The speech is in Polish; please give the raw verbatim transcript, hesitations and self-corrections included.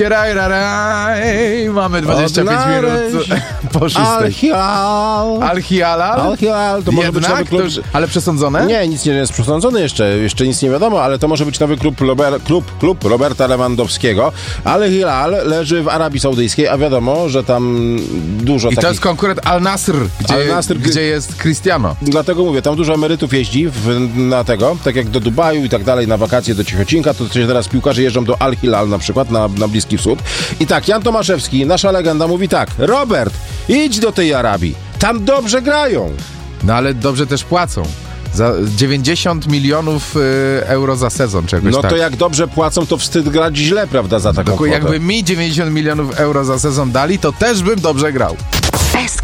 Raj, raj, raj. Mamy dwadzieścia pięć minut po szóstej. Al-Hilal. Al-Hilal? Al-Hilal to może Jednak? być nowy klub. To już, ale przesądzone? Nie, nic nie jest przesądzone jeszcze, jeszcze nic nie wiadomo, ale to może być nowy klub, Lober, klub, klub Roberta Lewandowskiego. Al-Hilal leży w Arabii Saudyjskiej, a wiadomo, że tam dużo I takich... to jest konkurent Al-Nasr, gdzie, Al-Nasr, gdzie jest Cristiano. Dlatego mówię, tam dużo emerytów jeździ w, na tego, tak jak do Dubaju i tak dalej, na wakacje do Cichocinka, to teraz piłkarze jeżdżą do Al-Hilal na przykład, na, na Bliski Wschód. I tak, Jan Tomaszewski, nasza legenda, mówi tak: Robert, idź do tej Arabii, tam dobrze grają. No ale dobrze też płacą. Za dziewięćdziesiąt milionów y, euro za sezon czegoś No tak. to jak dobrze płacą, to wstyd grać źle, prawda, za taką Dokładnie, kwotę. jakby mi dziewięćdziesiąt milionów euro za sezon dali, to też bym dobrze grał.